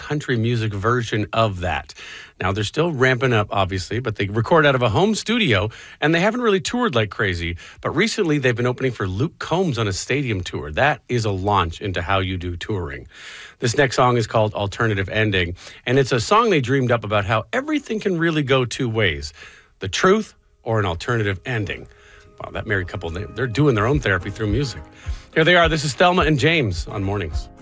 country music version of that. Now, they're still ramping up, obviously, but they record out of a home studio, and they haven't really toured like crazy. But recently, they've been opening for Luke Combs on a stadium tour. That is a launch into how you do touring. This next song is called Alternative Ending, and it's a song they dreamed up about how everything can really go two ways, the truth or an alternative ending. Wow, that married couple, they're doing their own therapy through music. Here they are. This is Thelma and James on Mornings.